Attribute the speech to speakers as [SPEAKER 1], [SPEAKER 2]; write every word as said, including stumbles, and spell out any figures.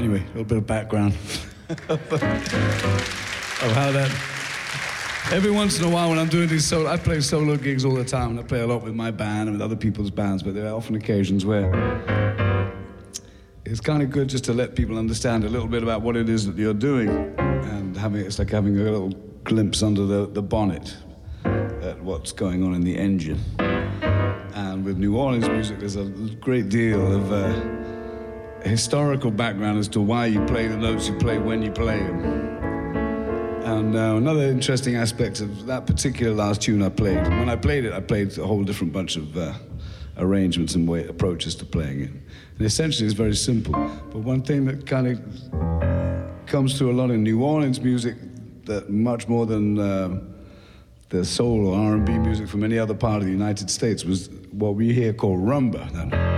[SPEAKER 1] Anyway, a little bit of background of how that... Every once in a while when I'm doing these solo... I play solo gigs all the time, and I play a lot with my band and with other people's bands, but there are often occasions where it's kind of good just to let people understand a little bit about what it is that you're doing, and having it's like having a little glimpse under the, the bonnet at what's going on in the engine. And with New Orleans music, there's a great deal of uh, historical background as to why you play the notes you play when you play them. And uh, another interesting aspect of that particular last tune I played, when I played it, I played a whole different bunch of uh, arrangements and way, approaches to playing it. And essentially it's very simple. But one thing that kind of comes through a lot in New Orleans music, that much more than uh, the soul or R and B music from any other part of the United States, was what we here call rumba. That